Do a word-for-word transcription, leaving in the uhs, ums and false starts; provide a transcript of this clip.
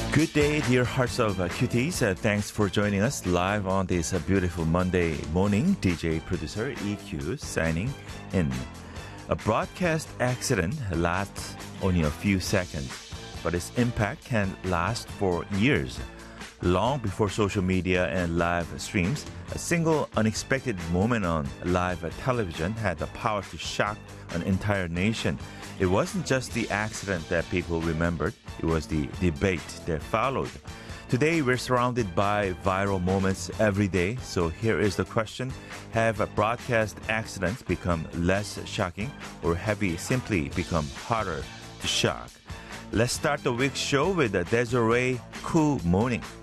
Good day, dear hearts of uh, cuties. Uh, thanks for joining us live on this uh, beautiful Monday morning. D J producer E Q signing in. A broadcast accident lasts only a few seconds, but its impact can last for years. Long before social media and live streams, a single unexpected moment on live television had the power to shock an entire nation. It wasn't just the accident that people remembered, it was the debate that followed. Today, we're surrounded by viral moments every day, so here is the question. Have broadcast accidents become less shocking, or have we simply become harder to shock? Let's start the week's show with Desiree Cool Morning.